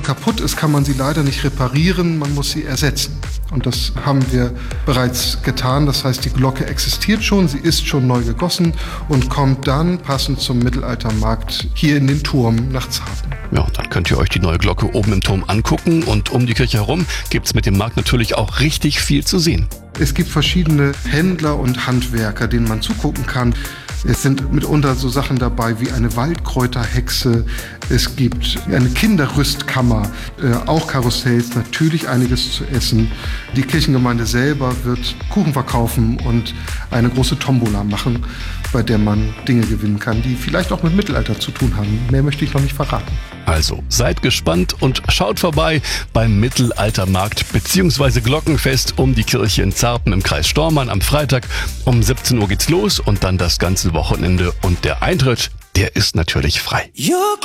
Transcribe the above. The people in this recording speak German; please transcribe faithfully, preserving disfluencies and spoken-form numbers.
kaputt ist, kann man sie leider nicht reparieren, man muss sie ersetzen. Und das haben wir bereits getan. Das heißt, die Glocke existiert schon, sie ist schon neu gegossen und kommt dann passend zum Mittelaltermarkt hier in den Turm nach Zarpen. Ja, und dann könnt ihr euch die neue Glocke oben im Turm angucken und um die Kirche herum gibt's mit dem Markt natürlich auch richtig viel zu sehen. Es gibt verschiedene Händler und Handwerker, denen man zugucken kann. Es sind mitunter so Sachen dabei wie eine Waldkräuterhexe. Es gibt eine Kinderrüstkammer, äh, auch Karussells, natürlich einiges zu essen. Die Kirchengemeinde selber wird Kuchen verkaufen und eine große Tombola machen, bei der man Dinge gewinnen kann, die vielleicht auch mit Mittelalter zu tun haben. Mehr möchte ich noch nicht verraten. Also seid gespannt und schaut vorbei beim Mittelaltermarkt bzw. Glockenfest um die Kirche in Zarpen im Kreis Stormarn am Freitag. Um siebzehn Uhr geht's los und dann das ganze Wochenende. Und der Eintritt, der ist natürlich frei.